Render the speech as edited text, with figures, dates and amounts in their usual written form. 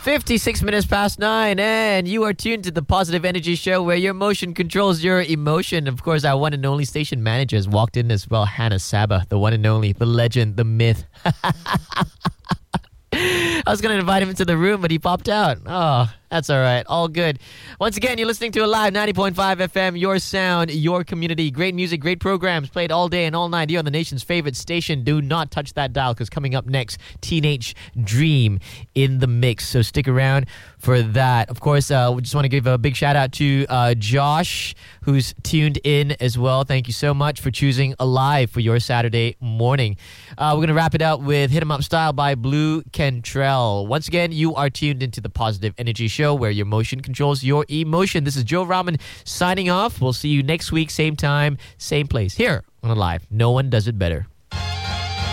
56 minutes past 9, and you are tuned to the Positive Energy Show, where your motion controls your emotion. Of course, our one and only station manager has walked in as well, Hannah Saba, the one and only, the legend, the myth. I was going to invite him into the room, but he popped out. Oh, that's all right. All good. Once again, you're listening to a live 90.5 FM, your sound, your community. Great music, great programs played all day and all night here on the nation's favorite station. Do not touch that dial, because coming up next, Teenage Dream in the mix. So stick around for that. Of course, we just want to give a big shout out to Josh, who's tuned in as well. Thank you so much for choosing Alive for your Saturday morning. We're going to wrap it out with Hit 'em Up Style by Blue Cantrell. Once again, you are tuned into the Positive Energy Show, where your motion controls your emotion. This is Joe Rahman signing off. We'll see you next week, same time, same place, here on Alive. No one does it better.